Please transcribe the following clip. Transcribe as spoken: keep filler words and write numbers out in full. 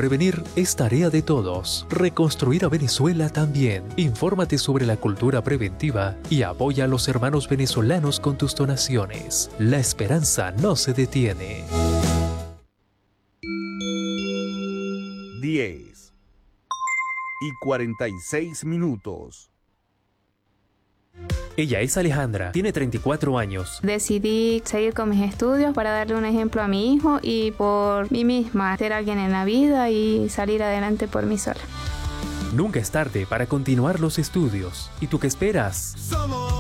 prevenir es tarea de todos. Reconstruir a Venezuela también. Infórmate sobre la cultura preventiva y apoya a los hermanos venezolanos con tus donaciones. La esperanza no se detiene. diez y cuarenta y seis minutos. Ella es Alejandra, tiene treinta y cuatro años. Decidí seguir con mis estudios para darle un ejemplo a mi hijo y por mí misma, ser alguien en la vida y salir adelante por mí sola. Nunca es tarde para continuar los estudios. ¿Y tú qué esperas? Somos